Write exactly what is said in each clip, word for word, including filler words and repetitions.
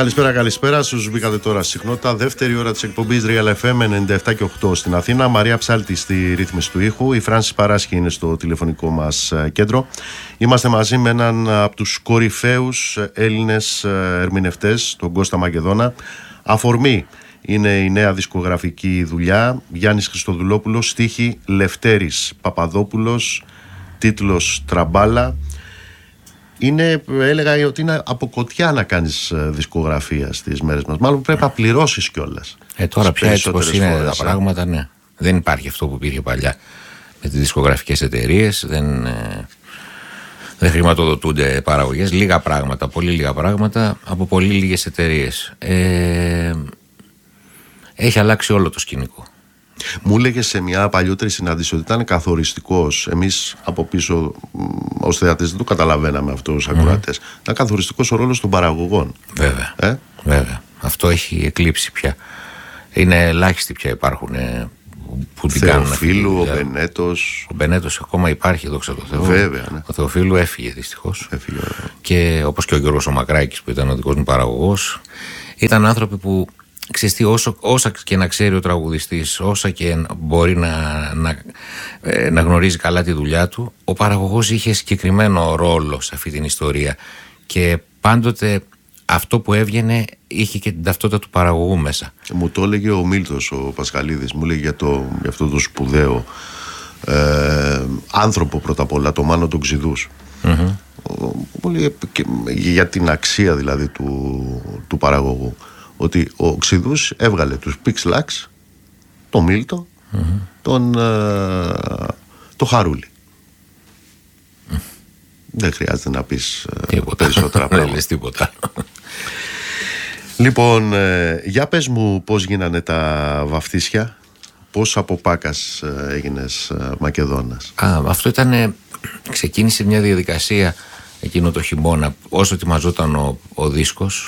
Καλησπέρα, καλησπέρα. Σας μπήκατε τώρα στη συχνότητα. Δεύτερη ώρα της εκπομπής Real εφ εμ ενενήντα επτά και οκτώ στην Αθήνα. Μαρία Ψάλτη στη ρύθμιση του ήχου. Η Φράνση Παράσχη είναι στο τηλεφωνικό μας κέντρο. Είμαστε μαζί με έναν από τους κορυφαίους Έλληνες ερμηνευτές, τον Κώστα Μακεδόνα. Αφορμή είναι η νέα δισκογραφική δουλειά. Γιάννης Χριστοδουλόπουλος, στίχη Λευτέρης Παπαδόπουλος, τίτλος Τραμπάλα. Είναι, έλεγα ότι είναι από κοτιά να κάνεις δισκογραφία στις μέρες μας. Μάλλον πρέπει να πληρώσεις κιόλας. Ε, τώρα πια έτσι πως είναι φορές, τα πράγματα, ναι. Δεν υπάρχει αυτό που υπήρχε παλιά με τις δισκογραφικές εταιρείες. Δεν, ε, δεν χρηματοδοτούνται παραγωγές. Λίγα πράγματα, πολύ λίγα πράγματα από πολύ λίγες εταιρείες. Ε, έχει αλλάξει όλο το σκηνικό. Μου έλεγε σε μια παλιότερη συνάντηση ότι ήταν καθοριστικός. Εμείς από πίσω ως θεατές δεν το καταλαβαίναμε αυτό ως ακροατές. Mm-hmm. Ήταν καθοριστικός ο ρόλος των παραγωγών. Βέβαια. Ε? Βέβαια. Αυτό έχει εκλείψει πια. Είναι ελάχιστοι πια υπάρχουν ε, που την κάνουν. Θεοφίλου, ο Μπενέτος. Ο Μπενέτος ακόμα υπάρχει, δόξα τω Θεώ. Βέβαια. Ναι. Ο Θεοφίλου έφυγε δυστυχώς. Έφυγε. Και όπως και ο Γιώργος ο Μακράκης που ήταν ο δικός μου παραγωγός. Ήταν άνθρωποι που. Ξέρεις τι, όσο, όσα και να ξέρει ο τραγουδιστής, όσα και μπορεί να, να, να γνωρίζει καλά τη δουλειά του, ο παραγωγός είχε συγκεκριμένο ρόλο σε αυτή την ιστορία και πάντοτε αυτό που έβγαινε είχε και την ταυτότητα του παραγωγού μέσα. Μου το έλεγε ο Μίλτος ο Πασχαλίδης, μου έλεγε για, το, για αυτό το σπουδαίο ε, άνθρωπο πρώτα απ' όλα, το Μάνο τον Ξηδούς. Mm-hmm. Πολύ, για την αξία δηλαδή του, του παραγωγού. Ότι ο Ξηδούς έβγαλε τους Pixlax, τον Μίλτο, mm-hmm. τον ε, το Χαρούλη. Mm. Δεν χρειάζεται να πεις ε, περισσότερα πράγματα. Δεν λες τίποτα. Λοιπόν, ε, για πες μου πώς γίνανε τα βαφτίσια, πώς από Πάκας ε, έγινες ε, Μακεδόνας. Α, αυτό ήταν, ξεκίνησε μια διαδικασία εκείνο το χειμώνα, όσο ετοιμαζόταν ο, ο δίσκος.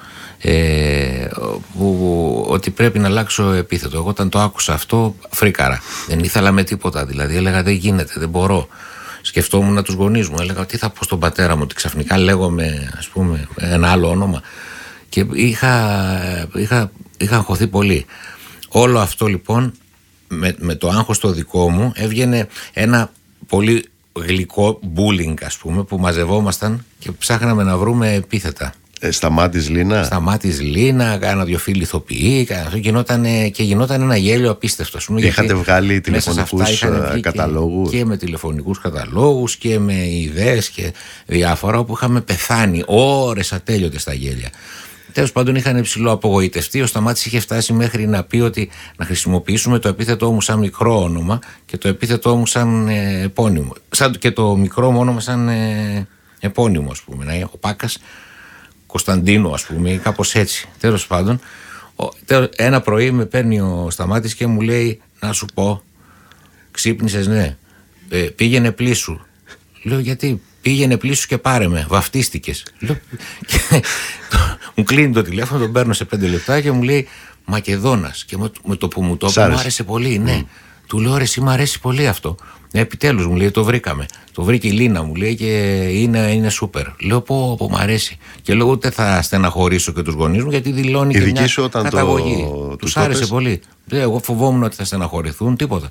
Ε, που, ότι πρέπει να αλλάξω επίθετο. Εγώ όταν το άκουσα αυτό φρίκαρα. Δεν ήθελα με τίποτα. Δηλαδή έλεγα δεν γίνεται, δεν μπορώ. Σκεφτόμουν τους γονείς μου. Έλεγα τι θα πω στον πατέρα μου, ότι ξαφνικά λέγομαι ας πούμε ένα άλλο όνομα. Και είχα, είχα, είχα αγχωθεί πολύ. Όλο αυτό λοιπόν με, με το άγχος το δικό μου έβγαινε ένα πολύ γλυκό bullying ας πούμε, που μαζευόμασταν και ψάχναμε να βρούμε επίθετα. Ε, Σταμάτης Λίνα. Σταμάτης Λίνα, κάνα δυο φίλοι ηθοποιοί, γινόταν, και γινόταν ένα γέλιο απίστευτο. Πούμε, Είχατε βγάλει τηλεφωνικούς καταλόγους. Και, και με τηλεφωνικούς καταλόγους και με ιδέες και διάφορα, όπου είχαμε πεθάνει ώρες ατέλειωτες στα γέλια. Τέλος πάντων είχαν υψηλό απογοητευτεί. Ο Σταμάτης είχε φτάσει μέχρι να πει ότι να χρησιμοποιήσουμε το επίθετό μου σαν μικρό όνομα και το επίθετό μου σαν ε, επώνυμο. Σαν, και το μικρό μου όνομα σαν ε, επώνυμο, ας πούμε. Ο Πάκας Κωνσταντίνο, ας πούμε, ή κάπως έτσι. Τέλος πάντων, ένα πρωί με παίρνει ο Σταμάτης και μου λέει: να σου πω, ξύπνησες, ναι. Ε, πήγαινε πλήσου. Λέω: γιατί? Πήγαινε πλήσου και πάρε με, βαφτίστηκες. Λέω, και, το, μου κλείνει το τηλέφωνο, τον παίρνω σε πέντε λεπτά και μου λέει: Μακεδόνας. Και με, με το που μου το είπε, μου άρεσε πολύ, ναι. Mm. Του λέω: ρε, εσύ μου αρέσει πολύ αυτό. Επιτέλους μου λέει, το βρήκαμε. Το βρήκε η Λίνα μου λέει και είναι, είναι σούπερ. Λέω πω, πω μ' αρέσει. Και λέω ούτε θα στεναχωρήσω και τους γονείς μου γιατί δηλώνει η και μια καταγωγή. Το... Τους άρεσε τόπες. Πολύ. Εγώ φοβόμουν ότι θα στεναχωρηθούν, τίποτα.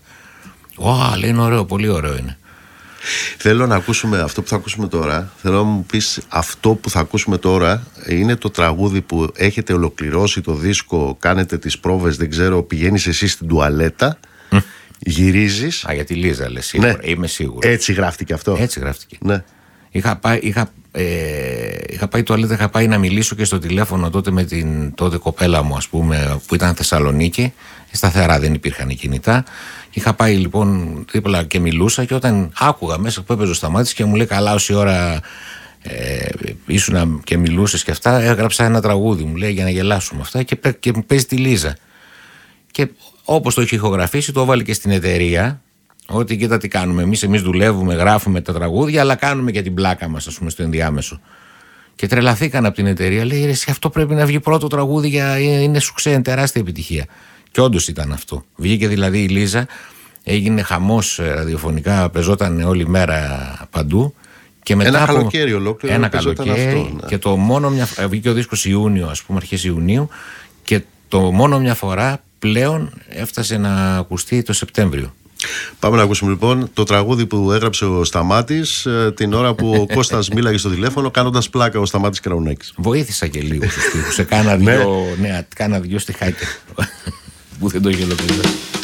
Ω, λέει είναι ωραίο, πολύ ωραίο είναι. Θέλω να ακούσουμε αυτό που θα ακούσουμε τώρα. Θέλω να μου πεις αυτό που θα ακούσουμε τώρα είναι το τραγούδι που έχετε ολοκληρώσει το δίσκο, κάνετε τις πρόβες, δεν ξέρω, πηγαίνεις εσύ στην τουαλέτα. Γυρίζεις. Α, για τη Λίζα λες, σίγουρα. Ναι. Είμαι σίγουρος. Έτσι γράφτηκε αυτό. Έτσι γράφτηκε. Ναι. Είχα πάει, είχα, ε, είχα πάει τουαλέτα, είχα πάει να μιλήσω και στο τηλέφωνο τότε με την τότε κοπέλα μου, ας πούμε, που ήταν Θεσσαλονίκη. Σταθερά δεν υπήρχαν κινητά. Είχα πάει λοιπόν δίπλα και μιλούσα και όταν άκουγα μέσα που έπαιζε ο Σταμάτης και μου λέει καλά όση ώρα ε, ήσουν και μιλούσες και αυτά, έγραψα ένα τραγούδι μου λέει για να γελάσουμε αυτά και, και μου παίζει τη Λίζα. Και όπως το έχει ηχογραφήσει, το έβαλε και στην εταιρεία. Ότι κοίτα τι κάνουμε. Εμείς εμείς δουλεύουμε, γράφουμε τα τραγούδια, αλλά κάνουμε και την πλάκα μας, ας πούμε, στο ενδιάμεσο. Και τρελαθήκαν από την εταιρεία. Λέει: ρε, εσύ, αυτό πρέπει να βγει πρώτο τραγούδι, για είναι σουξέ, είναι τεράστια επιτυχία. Και όντως ήταν αυτό. Βγήκε δηλαδή η Λίζα, έγινε χαμός ραδιοφωνικά, πεζόταν όλη μέρα παντού. Και μετά ένα από καλοκαίρι ολόκληρο. Ένα καλοκαίρι. Αυτό, ναι. Και το μόνο μια, βγήκε ο δίσκος Ιούνιο, ας πούμε, αρχές Ιουνίου. Και το μόνο μια φορά πλέον έφτασε να ακουστεί το Σεπτέμβριο. Πάμε να ακούσουμε λοιπόν το τραγούδι που έγραψε ο Σταμάτης την ώρα που ο Κώστας μίλαγε στο τηλέφωνο, κάνοντας πλάκα ο Σταμάτης Κραουνάκης. Βοήθησα και λίγο στους στίχους. Σε κάνα δυο, ναι, κάνα δυο στιχάκια που δεν το είχε ολοκληρώσει.